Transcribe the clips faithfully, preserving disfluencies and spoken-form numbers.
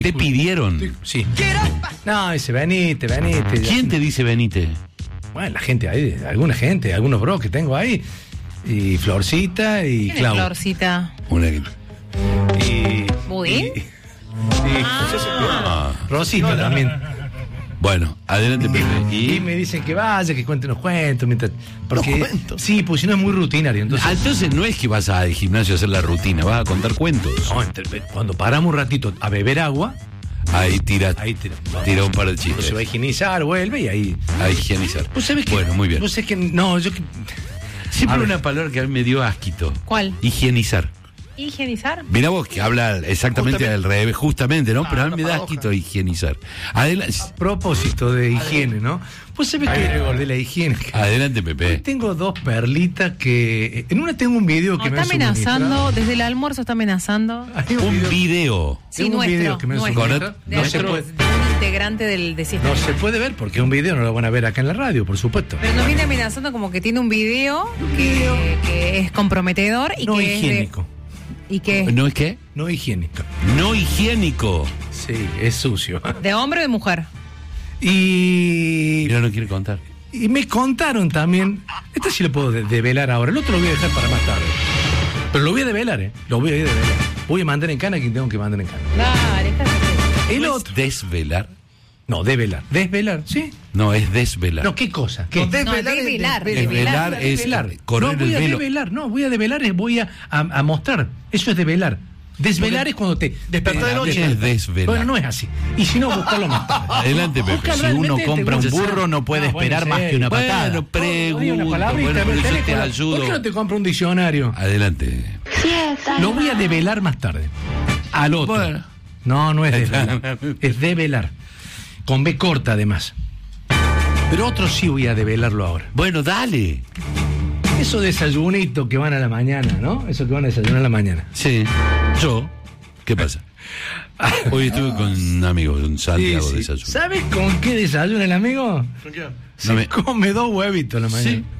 ¿Te pidieron? Sí. No, dice, venite, venite. ¿Quién te dice venite? Bueno, la gente ahí, alguna gente, algunos bros que tengo ahí. Y Florcita y ¿Quién Clau. es Florcita? Una... Y... ¿Budín? y- y- Ah. Rosita también. Bueno, adelante, Pepe. Y ¿Y? me dicen que vaya, que cuente unos cuentos. Mientras, porque, ¿Los cuentos? Sí, pues si no es muy rutinario. Entonces, Ah, entonces no es que vas al gimnasio a hacer la rutina, vas a contar cuentos. no, entre- cuando paramos un ratito a beber agua, Ahí tira, ahí tira, tira un par de pues chistes. se va a higienizar, vuelve y ahí. A higienizar. ¿Vos sabés que, Bueno, muy bien. Vos sabés que, no, yo que. Siempre A ver. una palabra que a mí me dio asquito. ¿Cuál? Higienizar. ¿Higienizar? Mirá vos que habla exactamente Justamente. al revés, justamente, ¿no? Ah, Pero a mí una me da paradoja. asquito higienizar. Adelante, A propósito de higiene, ¿no? Vos sabés que de la higiene. adelante, Hoy Pepe. tengo dos perlitas que. En una tengo un video No, que me está han amenazando, suministrado. desde el almuerzo está amenazando. Hay Un video- video. Sí, tengo un nuestro, video que me han nuestro. suministrado. De, No se algún- puede. de un integrante del de Siesta No Negra. se puede ver porque es un video, no lo van a ver acá en la radio, por supuesto. Pero nos viene amenazando como que tiene un video que, que es comprometedor y No que higiénico. es de, y que es ¿No es qué? No higiénico. No higiénico. Sí, es sucio. de hombre o de mujer. Y, Mira, no quiere contar. y me contaron también. Esto sí lo puedo de- develar ahora. El otro lo voy a dejar para más tarde. Pero lo voy a develar, ¿eh? Lo voy a develar. Voy a mandar en cana a quien tengo que mandar en cana. Dale, está El ¿No otro. es desvelar? No, develar. ¿Desvelar? ¿Sí? No, es desvelar. No, ¿qué cosa? ¿Qué? No, No, desvelar es desvelar. desvelar. Desvelar es Develar. correr no, voy el a velo. develar. No, voy a develar es voy a, a, a mostrar. Eso es develar. Desvelar es cuando te... Despertar de noche. ¿Qué es desvelar? Bueno, no es así. Y si no, buscarlo más tarde. Adelante, Pepe. Busca Si uno realmente, compra un te- burro, no puede Ah, bueno, esperar más sí. que una Bueno, patada. No, diga pregunto. una palabrita, Bueno, por pero eso te teléfono. ayudo. ¿Por qué no te compra un diccionario? Adelante. Lo voy a develar más tarde. Al otro. Bueno. No, no es develar. Es develar. Con B corta, además. Pero otro sí voy a develarlo ahora. Bueno, dale. Esos desayunitos que van a la mañana, ¿no? Esos que van a desayunar a la mañana. Sí. Yo. ¿Qué pasa? Hoy estuve con un amigo, un Santiago Sí, sí. desayuno. ¿Sabes con qué desayuna el amigo? ¿Con qué? Se No me- come dos huevitos a la mañana. Sí.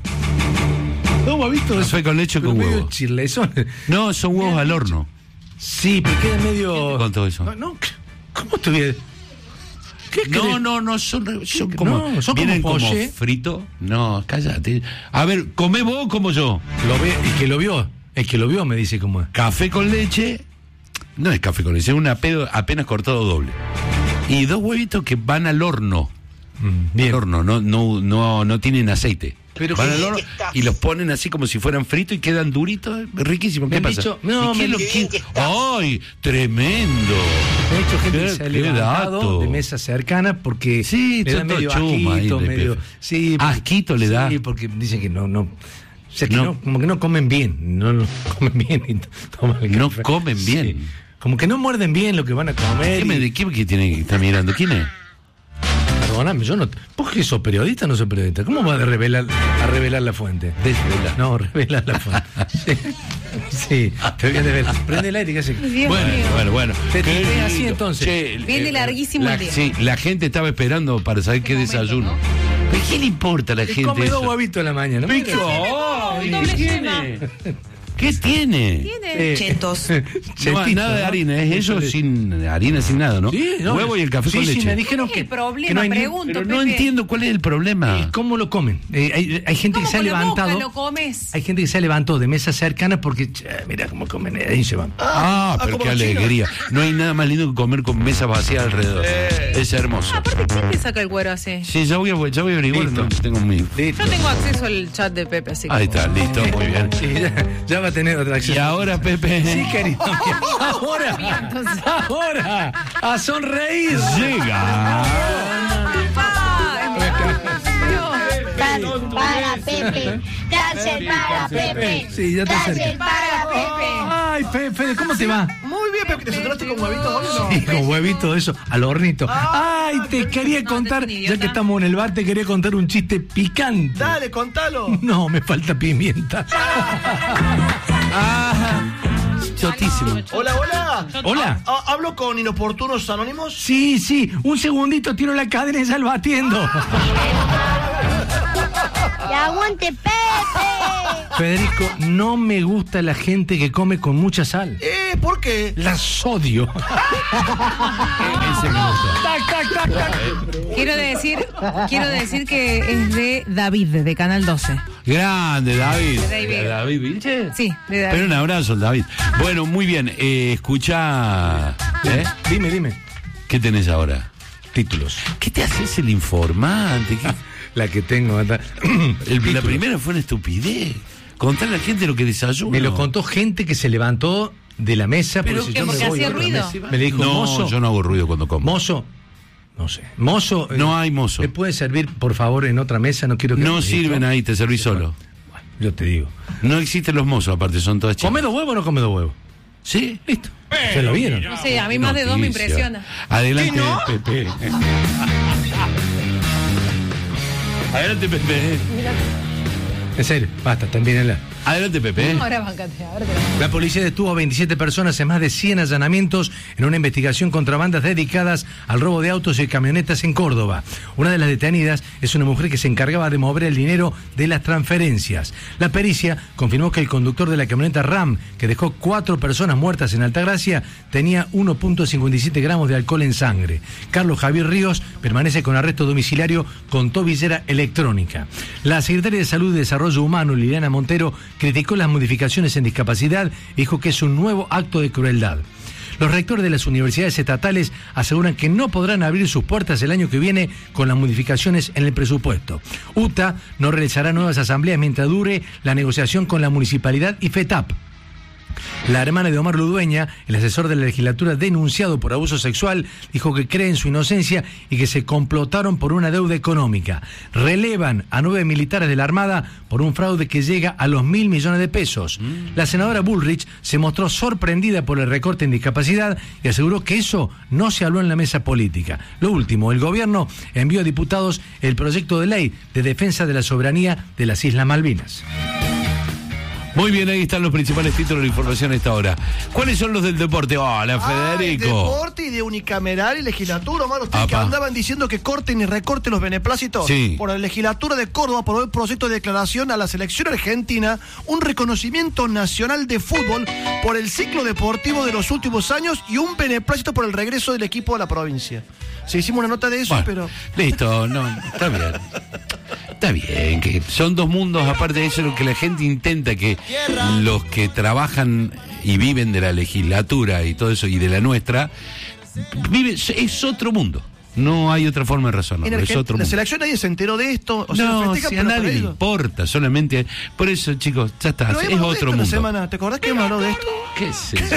Dos huevitos. Café con leche pero con medio huevo. chilezones. No, son huevos al horno. Sí, pero queda medio. ¿Quién te contó eso? No, no, ¿cómo te voy a- ¿Qué No, crees? no, no, son, son ¿Qué? como. No, son vienen como como, poché. frito. No, cállate. A ver, comé vos como yo. Lo ve, el que lo vio, el que lo vio me dice cómo es. Café con leche. No es café con leche, es un apedo apenas cortado doble. Y dos huevitos que van al horno. Bien. Al horno, no, no, no, no tienen aceite. Pero van que- al horno y los ponen así como si fueran fritos y quedan duritos, riquísimos. Me ¿Qué han pasa? dicho- no, ¿Y qué me- lo que- ¡Ay! ¡Tremendo! Me ha dicho gente Qué- que se ha qué levantado dato. de mesa cercana porque Sí, le da son todo medio chuma ahí, asquito, le medio. pepe. Sí, porque- Asquito le da. Sí, porque dicen que no, no. O sea, que No. no, como que no comen bien. No, no comen bien. y toman el No café. comen Sí. bien. Como que no muerden bien lo que van a comer. ¿Qué me y- de qué que tiene que estar mirando? ¿Quién es? Perdóname, yo no. ¿Vos que sos periodista o no sos periodista? ¿Cómo vas a revelar, a revelar la fuente? Desvelar. No, revelar la fuente. Sí, sí, te voy a develar. Prende el aire y hace. Dios Bueno, mío. bueno, bueno. Te Qué tiré así, lindo. entonces. Che, Viene eh, larguísimo la, el día. Sí, la gente estaba esperando para saber qué momento, desayuno. ¿no? ¿Pero qué le importa a la Te gente come dos eso? huevitos a la mañana. ¿no? Pico. un Ay, doble ¿qué yema. tiene? ¿Qué tiene? Tiene. Eh, Chetos. No, Chetito, nada de ¿no? harina, es eso sin harina, sin nada, ¿no? Sí, no, Huevo y el café sí, con sí, leche. me dijeron ¿Cuál es que, el problema? que no hay ni- Pregunto, Pero no Pepe. entiendo cuál es el problema. Eh, ¿Cómo lo comen? Eh, hay, hay gente que ¿Cómo se ha con la boca levantado. lo comes? Hay gente que se ha levantado de mesas cercanas porque, che, mira cómo comen, eh, ahí se van. Ah, Ah, pero como qué los chinos. alegría. No hay nada más lindo que comer con mesa vacía alrededor. Es hermoso. Ah, aparte, ¿quién te saca el cuero así? Sí, ya voy a, ya voy a averiguar. Listo. No, tengo mi... Listo. Yo tengo acceso al chat de Pepe, así que. Ahí está, listo, muy bien. Sí, ya, ya va a tener otra acción. Y ahora, Pepe. Sí, querido. Ahora, ahora, a sonreír. Llega. Dios. Para Pepe, cárcel para Pepe, Sí, ya está cárcel cerca. para Pepe. Ay, Pepe, ¿cómo te va? Muy bien, Pepe, ¿te sonaste con huevitos hoy o no? Sí, con huevito, eso, al hornito. Ay, te quería No, contar, te es un ya que idiota. estamos en el bar, te quería contar un chiste picante. Dale, contalo. No, me falta pimienta. Ah, chotísimo. Hola, hola. Hola. Ah, ah, ¿Hablo con Inoportunos Anónimos? Sí, sí, un segundito, tiro la cadena y salgo batiendo. ¡Que aguante Pepe! Federico, no me gusta la gente que come con mucha sal. Eh, ¿por qué? Las odio. Ese me gustó. Tac, tac, tac, tac. Quiero decir, quiero decir que es de David, de Canal doce. Grande, David. De David. ¿De David Vilche? Sí, de David. Pero un abrazo, David. Bueno, muy bien. Eh, escucha. ¿Eh? Dime, dime. ¿Qué tenés ahora? Títulos. ¿Qué te haces el informante? ¿Qué- La que tengo. anda. El- la Títulos. primera fue una estupidez. Contar a la gente lo que desayuna. Me lo contó gente que se levantó de la mesa. Pero porque ¿qué? yo me Porque voy hacía a otra ruido. mesa y va. Me le dijo, No, mozo, yo no hago ruido cuando como. mozo, no sé, mozo. eh, No hay mozo. ¿Me puede servir, por favor, en otra mesa? No quiero que... No sirven ahí, te servís solo. Bueno, yo te digo. No existen los mozos, aparte, son todas chicas. ¿Come dos huevos o no come dos huevos? ¿Sí? Listo. ¿Se lo vieron? No sé, a mí más de dos me Noticia. impresiona. Adelante, Pepe. Adelante, Pepe. En serio, basta, también. Adelante, Pepe. Ahora bancate, ahora te la- La policía detuvo a veintisiete personas en más de cien allanamientos en una investigación contra bandas dedicadas al robo de autos y camionetas en Córdoba. Una de las detenidas es una mujer que se encargaba de mover el dinero de las transferencias. La pericia confirmó que el conductor de la camioneta RAM, que dejó cuatro personas muertas en Altagracia, tenía uno punto cincuenta y siete gramos de alcohol en sangre. Carlos Javier Ríos permanece con arresto domiciliario con tobillera electrónica. La secretaria de Salud y Desarrollo Humano, Liliana Montero, criticó las modificaciones en discapacidad y dijo que es un nuevo acto de crueldad. Los rectores de las universidades estatales aseguran que no podrán abrir sus puertas el año que viene con las modificaciones en el presupuesto. U T A no realizará nuevas asambleas mientras dure la negociación con la municipalidad y FETAP. La hermana de Omar Ludueña, el asesor de la legislatura denunciado por abuso sexual, dijo que cree en su inocencia y que se complotaron por una deuda económica. Relevan a nueve militares de la Armada por un fraude que llega a los mil millones de pesos. La senadora Bullrich se mostró sorprendida por el recorte en discapacidad y aseguró que eso no se habló en la mesa política. Lo último, el gobierno envió a diputados el proyecto de ley de defensa de la soberanía de las Islas Malvinas. Muy bien, ahí están los principales títulos de información a esta hora. ¿Cuáles son los del deporte? Hola, Ah, de Federico. deporte y de unicameral y legislatura, Omar. Ustedes que Apa. andaban diciendo que corten y recorten los beneplácitos. Sí. Por la legislatura de Córdoba, por el proyecto de declaración a la selección argentina, un reconocimiento nacional de fútbol por el ciclo deportivo de los últimos años y un beneplácito por el regreso del equipo a la provincia. Se hicimos una nota de eso, Bueno, pero... listo, no, está bien. Está bien, que son dos mundos, aparte de eso, lo que la gente intenta, que los que trabajan y viven de la legislatura y todo eso, y de la nuestra, viven, es otro mundo. No hay otra forma de En razonarlo, es Argen- otro la mundo. selección nadie se enteró de esto. O sea, lo No, festejan, si a pero nadie para le ellos. importa, solamente. Por eso, chicos, ya está, Pero es habíamos hablado de otro esto mundo. la semana. ¿Te acordás que hemos hablado de esto? ¿Qué es eso?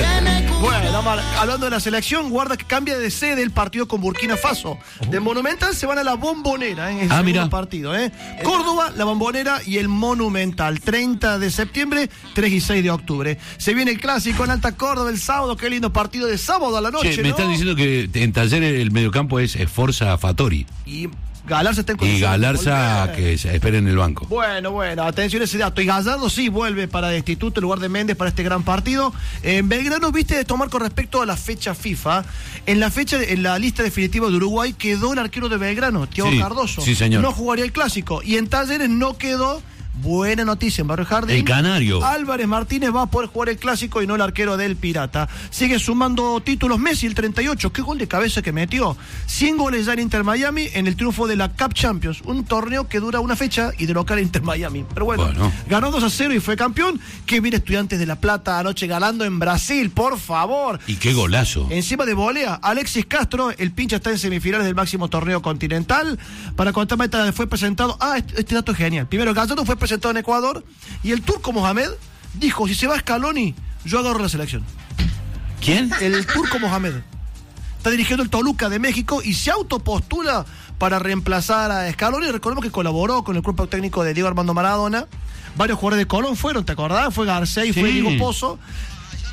Bueno, Omar, hablando de la selección, guarda que cambia de sede el partido con Burkina Faso. De Monumental se van a la Bombonera, ¿eh? En el Ah, segundo mirá. partido, ¿eh? Córdoba, la Bombonera y el Monumental. treinta de septiembre, tres y seis de octubre. Se viene el clásico en Alta Córdoba el sábado. Qué lindo partido de sábado a la noche, Che, me ¿no? están diciendo que en Talleres el mediocampo es Forza Fatori. Y Galarza está en Y condiciones de Galarza volver. que se espera en el banco. Bueno, bueno, atención a ese dato. Y Gallardo sí vuelve para el instituto en lugar de Méndez para este gran partido. En Belgrano, viste de tomar con respecto a la fecha FIFA. En la fecha, en la lista definitiva de Uruguay quedó el arquero de Belgrano, Thiago Sí, Cardoso. sí, señor. No jugaría el clásico. Y en Talleres no quedó. Buena noticia en Barrio Jardín. El canario. Álvarez Martínez va a poder jugar el clásico y no el arquero del Pirata. Sigue sumando títulos Messi, el treinta y ocho. Qué gol de cabeza que metió. cien goles ya en Inter Miami en el triunfo de la Cup Champions. Un torneo que dura una fecha y de local Inter Miami. Pero bueno, Bueno. ganó dos a cero y fue campeón. Que viene Estudiantes de La Plata anoche ganando en Brasil, por favor. Y qué golazo. Encima de volea, Alexis Castro, el pincha está en semifinales del máximo torneo continental. Para contar meta fue presentado. Ah, este, este dato es genial. Primero, Gallardo fue presentado en Ecuador y el turco Mohamed dijo: si se va Scaloni, yo agarro la selección. ¿Quién? El turco Mohamed está dirigiendo el Toluca de México y se autopostula para reemplazar a Scaloni. Recordemos que colaboró con el cuerpo técnico de Diego Armando Maradona. Varios jugadores de Colón fueron, ¿te acordás? Fue Garcés y fue Sí. Diego Pozo.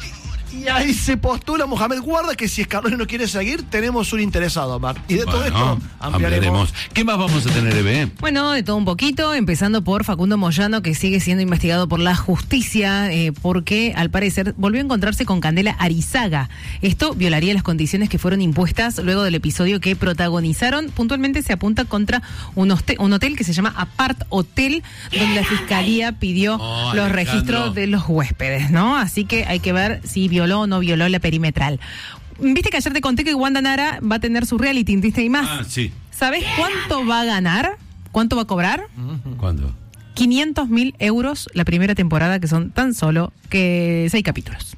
Y ahí se postula Mohamed Guarda que si Scaloni no quiere seguir, tenemos un interesado, Mar. Y de Bueno, todo esto ampliaremos. ampliaremos. ¿Qué más vamos a tener, Eve? Bueno, de todo un poquito, empezando por Facundo Moyano, que sigue siendo investigado por la justicia, eh, porque al parecer volvió a encontrarse con Candela Arizaga. Esto violaría las condiciones que fueron impuestas luego del episodio que protagonizaron. Puntualmente se apunta contra un, hoste- un hotel que se llama Apart Hotel, donde la fiscalía pidió Oh, los Alejandro. registros de los huéspedes, ¿no? Así que hay que ver si violó o no violó la perimetral. Viste que ayer te conté que Wanda Nara va a tener su reality en Disney más. Ah, sí. ¿Sabes cuánto va a ganar? ¿Cuánto va a cobrar? ¿Cuándo? quinientos mil euros la primera temporada, que son tan solo que seis capítulos.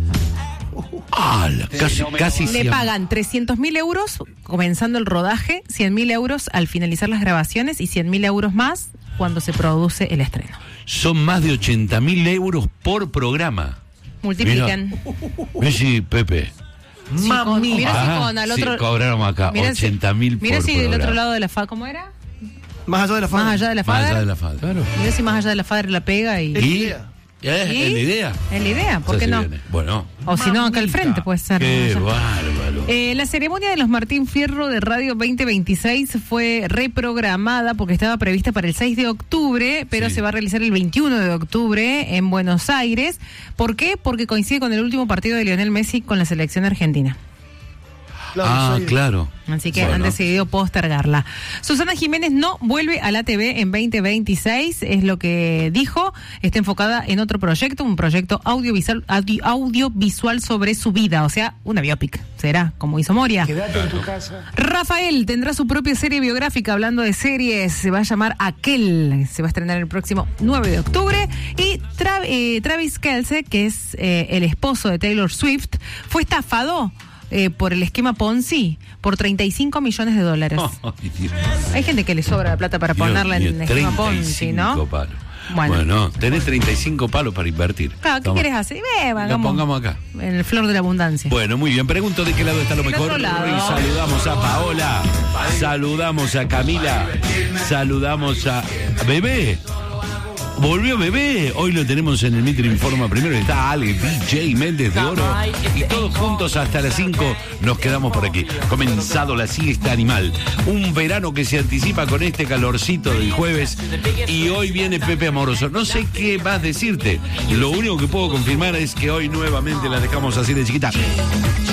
Ah, la- casi, casi Le cien. pagan trescientos mil euros comenzando el rodaje, cien mil euros al finalizar las grabaciones y cien mil euros más cuando se produce el estreno. Son más de ochenta mil euros por programa. Multiplican. Messi, Pepe. Sí, con- mira si Ah, con al sí, otro... cobraron acá mira si- ochenta mil por Mira si del programa. otro lado de la fa... ¿Cómo era? Más allá de la fama. Más allá de la Más allá fada. de la fada. Claro. Mira si más allá de la fada la pega y... Es ¿Y? idea. ¿Eh? ¿Y? ¿Es la idea? Es la idea, ¿por Ya qué se no? viene. Bueno. O si no, acá al frente puede ser. Qué ¿no? bárbaro. Eh, la ceremonia de los Martín Fierro de Radio veinte veintiséis fue reprogramada porque estaba prevista para el seis de octubre, pero Sí. se va a realizar el veintiuno de octubre en Buenos Aires. ¿Por qué? Porque coincide con el último partido de Lionel Messi con la selección argentina. Claro, Ah, sí. claro. Así que Bueno. han decidido postergarla. Susana Jiménez no vuelve a la T V en veinte veintiséis, es lo que dijo. Está enfocada en otro proyecto, un proyecto audiovisual, audio- audiovisual sobre su vida, o sea, una biopic. Será, como hizo Moria. Quédate en tu casa. Rafael tendrá su propia serie biográfica. Hablando de series, se va a llamar Aquel. Se va a estrenar el próximo nueve de octubre. Y Tra- eh, Travis Kelce, que es eh, el esposo de Taylor Swift, fue estafado eh, por el esquema Ponzi por treinta y cinco millones de dólares. Ay, Dios. Hay gente que le sobra la plata para ponerla Dios en mío, el esquema Ponzi, treinta y cinco ¿no? palos. Bueno. Bueno. tenés treinta y cinco palos para invertir. Claro, ¿qué Toma. querés hacer? Ve, Lo hagamos pongamos acá. en el flor de la abundancia. Bueno, muy bien. Pregunto de qué lado está lo Del mejor. otro lado. Y saludamos a Paola. Saludamos a Camila. Saludamos a Bebé. Volvió Bebé. Hoy lo tenemos en el Mitre Informa. Primero está Ale, D J Méndez de Oro. Y todos juntos hasta las cinco nos quedamos por aquí. Comenzado la siesta animal. Un verano que se anticipa con este calorcito del jueves. Y hoy viene Pepe Amoroso. No sé qué más decirte. Lo único que puedo confirmar es que hoy nuevamente la dejamos así de chiquita.